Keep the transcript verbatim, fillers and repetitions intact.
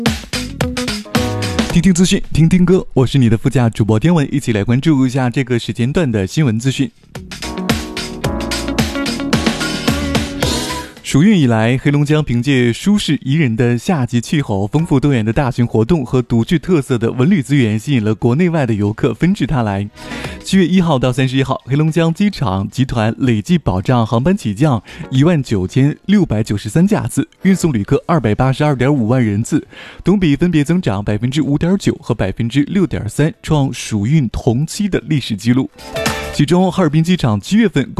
听听资讯，听听歌，我是你的副驾主播天文，一起来关注一下这个时间段的新闻资讯。暑运以来，黑龙江凭借舒适宜人的夏季气候、丰富多元的大型活动和独具特色的文旅资源，吸引了国内外的游客纷至沓来。七月一号到三十一号，黑龙江机场集团累计保障航班起降一万九千六百九十三架次，运送旅客二百八十二点五万人次，同比分别增长百分之五点九和百分之六点三，创暑运同期的历史记录。其中，哈尔滨机场七月份共